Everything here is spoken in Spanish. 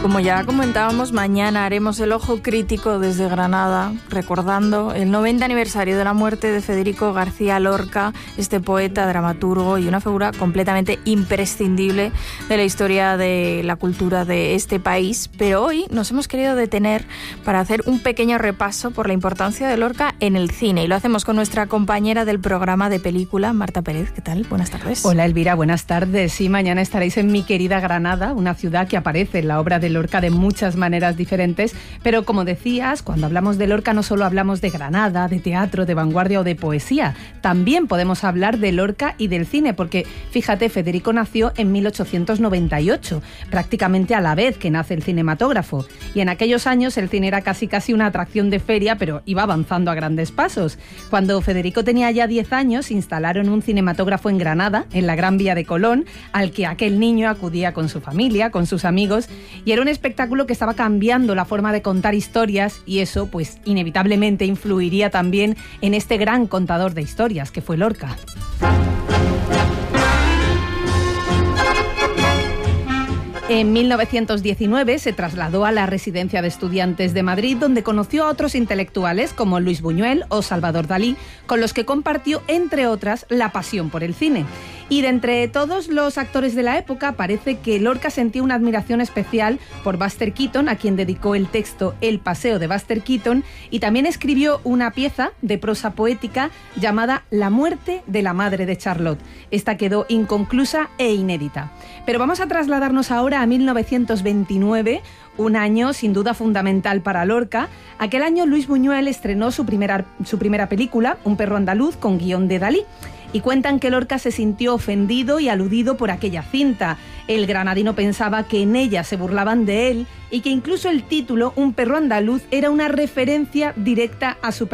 Como ya comentábamos, mañana haremos el ojo crítico desde Granada, recordando el 90 aniversario de la muerte de Federico García Lorca, este poeta, dramaturgo y una figura completamente imprescindible de la historia de la cultura de este país. Pero hoy nos hemos querido detener para hacer un pequeño repaso por la importancia de Lorca en el cine. Y lo hacemos con nuestra compañera del programa de película, Marta Pérez. ¿Qué tal? Buenas tardes. Hola, Elvira, buenas tardes. Sí, mañana estaréis en mi querida Granada, una ciudad que aparece en la obra de Lorca de muchas maneras diferentes, pero como decías, cuando hablamos de Lorca no solo hablamos de Granada, de teatro, de vanguardia o de poesía, también podemos hablar de Lorca y del cine, porque fíjate, Federico nació en 1898, prácticamente a la vez que nace el cinematógrafo, y en aquellos años el cine era casi una atracción de feria, pero iba avanzando a grandes pasos. Cuando Federico tenía ya 10 años, instalaron un cinematógrafo en Granada, en la Gran Vía de Colón, al que aquel niño acudía con su familia, con sus amigos, y era un espectáculo que estaba cambiando la forma de contar historias, y eso pues inevitablemente influiría también en este gran contador de historias que fue Lorca. En 1919 se trasladó a la Residencia de Estudiantes de Madrid, donde conoció a otros intelectuales como Luis Buñuel o Salvador Dalí, con los que compartió, entre otras, la pasión por el cine. Y de entre todos los actores de la época, parece que Lorca sentía una admiración especial por Buster Keaton, a quien dedicó el texto El paseo de Buster Keaton, y también escribió una pieza de prosa poética llamada La muerte de la madre de Charlotte. Esta quedó inconclusa e inédita. Pero vamos a trasladarnos ahora a 1929, un año sin duda fundamental para Lorca. Aquel año Luis Buñuel estrenó su primera película, Un perro andaluz, con guión de Dalí. Y cuentan que Lorca se sintió ofendido y aludido por aquella cinta. El granadino pensaba que en ella se burlaban de él y que incluso el título, Un perro andaluz, era una referencia directa a su